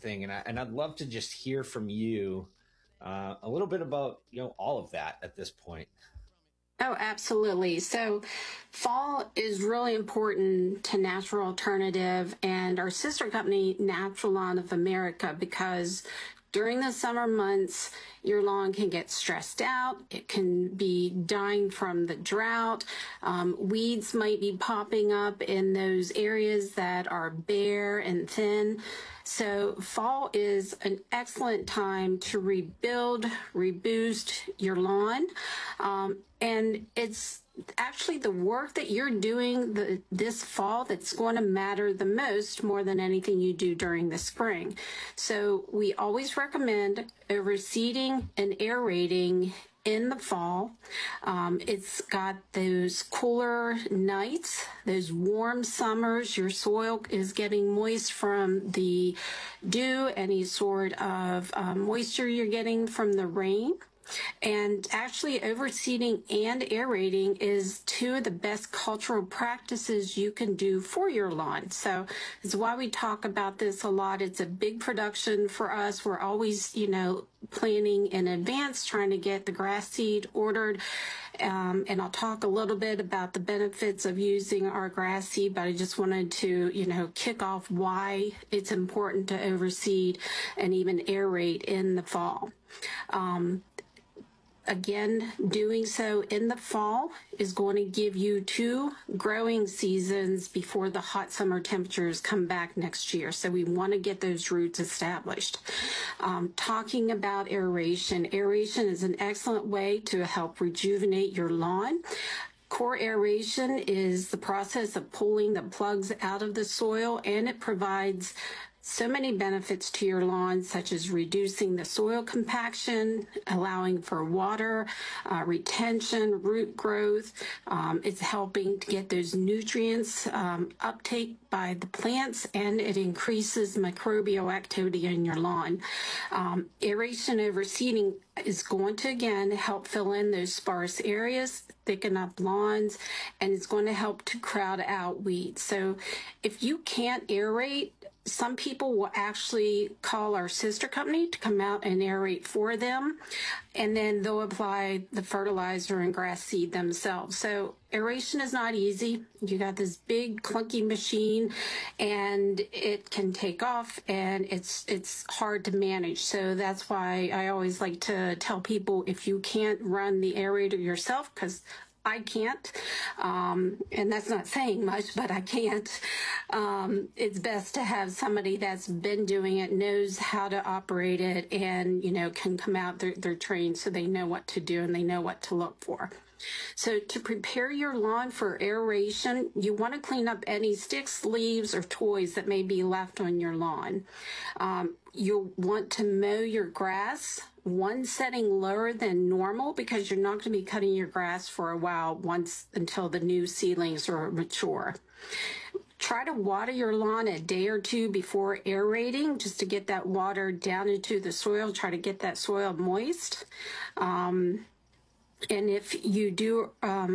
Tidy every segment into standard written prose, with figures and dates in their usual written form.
thing. And I'd love to just hear from you a little bit about, all of that at this point. Oh, absolutely. So, fall is really important to Natural Alternative and our sister company, Natural Lawn of America, because during the summer months, your lawn can get stressed out. It can be dying from the drought. Weeds might be popping up in those areas that are bare and thin. So fall is an excellent time to rebuild, reboost your lawn. And it's actually the work that you're doing this fall that's going to matter the most, more than anything you do during the spring. So we always recommend overseeding and aerating in the fall. It's got those cooler nights, those warm summers. Your soil is getting moist from the dew, any sort of moisture you're getting from the rain. And actually, overseeding and aerating is two of the best cultural practices you can do for your lawn. So it's why we talk about this a lot. It's a big production for us. We're always, planning in advance, trying to get the grass seed ordered. And I'll talk a little bit about the benefits of using our grass seed, but I just wanted to, kick off why it's important to overseed and even aerate in the fall. Again, doing so in the fall is going to give you 2 growing seasons before the hot summer temperatures come back next year. So we want to get those roots established. Talking about aeration, aeration is an excellent way to help rejuvenate your lawn. Core aeration is the process of pulling the plugs out of the soil, and it provides so many benefits to your lawn, such as reducing the soil compaction, allowing for water retention, root growth. It's helping to get those nutrients uptake by the plants, and it increases microbial activity in your lawn. Aeration overseeding is going to, again, help fill in those sparse areas, thicken up lawns, and it's going to help to crowd out weeds. So if you can't aerate, some people will actually call our sister company to come out and aerate for them, and then they'll apply the fertilizer and grass seed themselves. So aeration is not easy. You got this big clunky machine, and it can take off, and it's hard to manage. So that's why I always like to tell people, if you can't run the aerator yourself, because I can't, and that's not saying much, but I can't. It's best to have somebody that's been doing it, knows how to operate it, and, can come out, they're trained, so they know what to do and they know what to look for. So to prepare your lawn for aeration, you want to clean up any sticks, leaves, or toys that may be left on your lawn. You'll want to mow your grass one setting lower than normal, because you're not going to be cutting your grass for a while until the new seedlings are mature. Try to water your lawn a day or 2 before aerating, just to get that water down into the soil. Try to get that soil moist. And if you do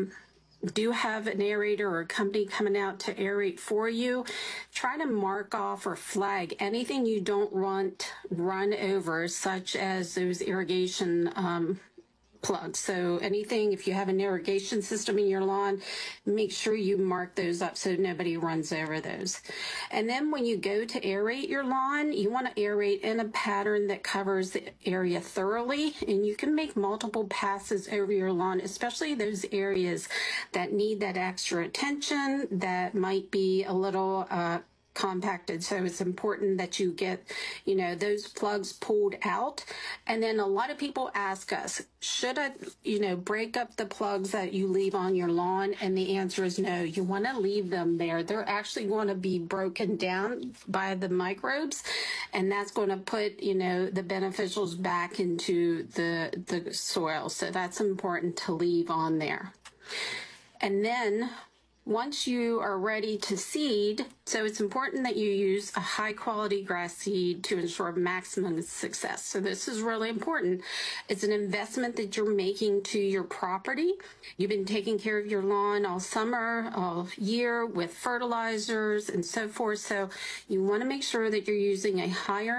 have an aerator or a company coming out to aerate for you, try to mark off or flag anything you don't want run over, such as those irrigation plugs. So anything, if you have an irrigation system in your lawn, make sure you mark those up so nobody runs over those. And then when you go to aerate your lawn, you want to aerate in a pattern that covers the area thoroughly, and you can make multiple passes over your lawn, especially those areas that need that extra attention, that might be a little compacted. So it's important that you get, those plugs pulled out. And then a lot of people ask us, should I, break up the plugs that you leave on your lawn? And the answer is no. You want to leave them there. They're actually going to be broken down by the microbes, and that's going to put, the beneficials back into the soil. So that's important to leave on there. And then once you are ready to seed, so it's important that you use a high quality grass seed to ensure maximum success. So this is really important. It's an investment that you're making to your property. You've been taking care of your lawn all summer, all year with fertilizers and so forth. So you want to make sure that you're using a higher